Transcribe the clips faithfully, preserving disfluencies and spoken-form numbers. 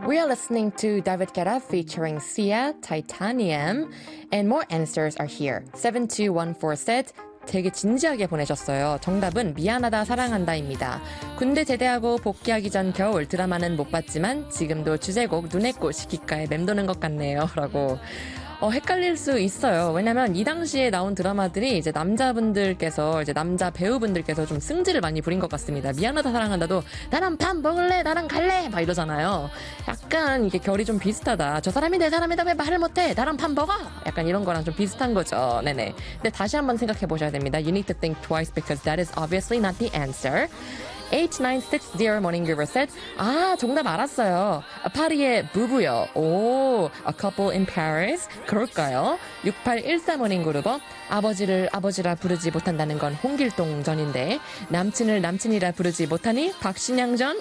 We are listening to David Guetta featuring Sia, Titanium, and more answers are here. seven two one four said, 되게 진지하게 보내셨어요. 정답은 미안하다 사랑한다입니다. 군대 제대하고 복귀하기 전 겨울 드라마는 못 봤지만 지금도 주제곡 눈의 꽃이 귓가에 맴도는 것 같네요. 라고. 어, 헷갈릴 수 있어요. 왜냐면 이 당시에 나온 드라마들이 이제 남자분들께서, 이제 남자 배우분들께서 좀 승질을 많이 부린 것 같습니다. 미안하다 사랑한다도 나랑 밥 먹을래? 나랑 갈래? 막 이러잖아요. 약간 이게 결이 좀 비슷하다. 저 사람이 내 사람이다 왜 말을 못해? 나랑 밥 먹어? 약간 이런 거랑 좀 비슷한 거죠. 네네. 근데 다시 한번 생각해 보셔야 됩니다. You need to think twice because that is obviously not the answer. eight nine six zero Morning Giver said, 아, 정답 알았어요. 파리의 부부요. 오, A Couple in Paris. 그럴까요? 육팔일삼 Morning Giver, 아버지를 아버지라 부르지 못한다는 건 홍길동 전인데 남친을 남친이라 부르지 못하니 박신양 전?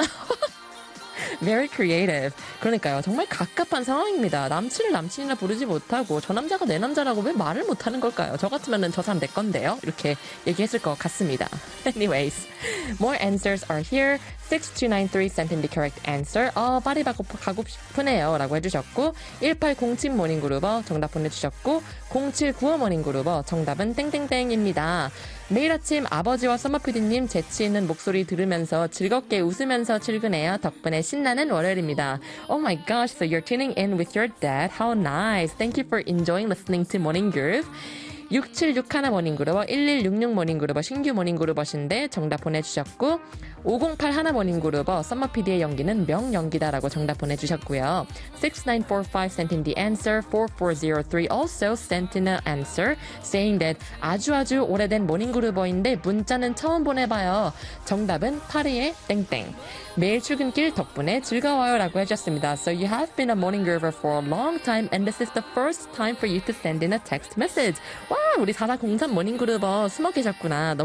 Very creative. 그러니까요. 정말 갑갑한 상황입니다. 남친을 남친이라 부르지 못하고 저 남자가 내 남자라고 왜 말을 못하는 걸까요? 저 같으면 저 사람 내 건데요. 이렇게 얘기했을 것 같습니다. Anyways, more answers are here. six two nine three sent in the correct answer. 어, 파리 가고, 가고 싶으네요. 라고 해주셨고 일팔공칠 모닝그루버 정답 보내주셨고 공칠구오 모닝그루버 정답은 땡땡땡입니다. 매일 아침 아버지와 썸머피디님 재치있는 목소리 들으면서 즐겁게 웃으면서 출근해요. 덕분에 신나는 월요일입니다. Oh my gosh, so you're tuning in with your dad. How nice. Thank you for enjoying listening to Morning Groove. 육칠육일 모닝그룹버 일일육육 모닝그룹버 신규 모닝그룹버신데 정답 보내주셨고 오공팔일 모닝그룹버 썸머피디의 연기는 명연기다라고 정답 보내주셨고요. six nine four five sent in the answer. four four zero three also sent in an answer saying that 아주 아주 오래된 모닝그룹버인데 문자는 처음 보내봐요. 정답은 파리의 땡땡. 매일 출근길 덕분에 즐거워요 라고 해주셨습니다. So you have been a morning groover for a long time and this is the first time for you to send in a text message. 와, 우리 사사공삼 모닝그룹버 숨어 계셨구나.